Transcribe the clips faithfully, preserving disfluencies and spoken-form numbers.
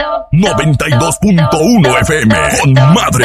noventa y dos punto uno F M. Con madre.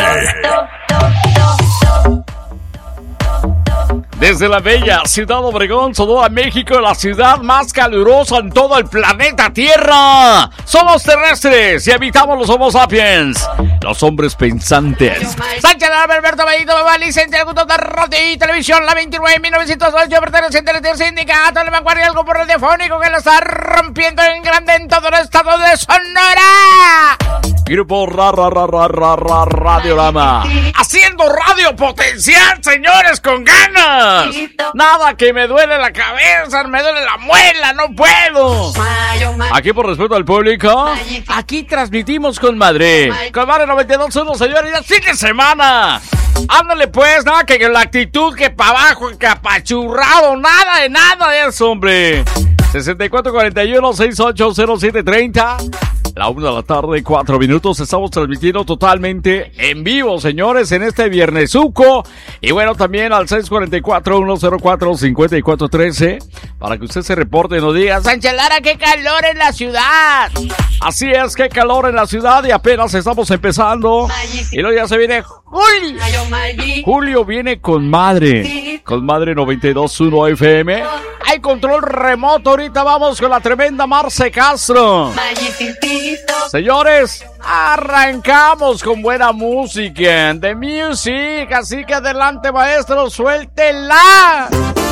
Desde la bella ciudad de Obregón, Sonora, México, la ciudad más calurosa en todo el planeta Tierra. Somos terrestres y habitamos los Homo sapiens, los hombres pensantes. Sánchez Alberto Benito Bebá, licencia de de radio y televisión, la veintinueve mil novecientos ocho, perteneciente al sindicato de vanguardia, el grupo radiofónico que lo está rompiendo en grande en todo el estado de Sonora. Grupo ra, ra, ra, ra, ra, ra, Radiorama. Haciendo radio potencial, señores, con ganas. Nada que me duele la cabeza, me duele la muela, no puedo. Aquí por respeto al público, aquí transmitimos con madre. Con madre noventa y dos punto uno, señores, ya fin de semana. Ándale pues, nada que la actitud que para abajo, que apachurrado, nada de nada de eso, hombre. sesenta y cuatro cuarenta y uno, sesenta y ocho cero siete treinta. La una de la tarde, cuatro minutos. Estamos transmitiendo totalmente en vivo, señores, en este viernesuco. Y bueno, también al seis cuatro cuatro, uno cero cuatro, cinco cuatro uno tres para que usted se reporte y nos diga: Sánchez Lara, qué calor en la ciudad. Así es, qué calor en la ciudad y apenas estamos empezando. Y luego ya se viene Julio. Julio viene con madre. Con madre noventa y dos punto uno F M. Hay control remoto. Ahorita vamos con la tremenda Marce Castro. Señores, arrancamos con buena música. The Music. Así que adelante, maestro, suéltela.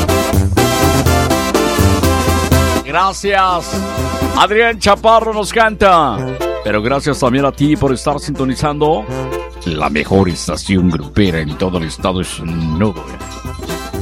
Gracias. Adrián Chaparro nos canta. Pero gracias también a ti por estar sintonizando la mejor estación grupera en todo el estado de Sonora.